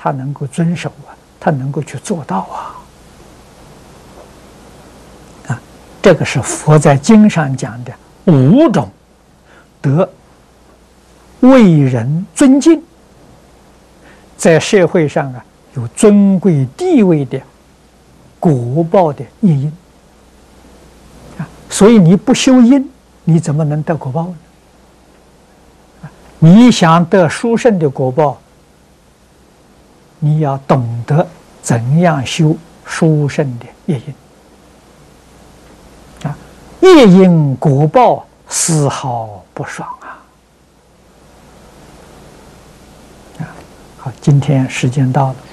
他能够遵守啊，他能够去做到啊。这个是佛在经上讲的5种得为人尊敬，在社会上啊有尊贵地位的果报的业因啊。所以你不修因，你怎么能得果报呢？你想得殊胜的果报，你要懂得怎样修殊胜的业因啊。业因果报丝毫不爽啊！好，今天时间到了。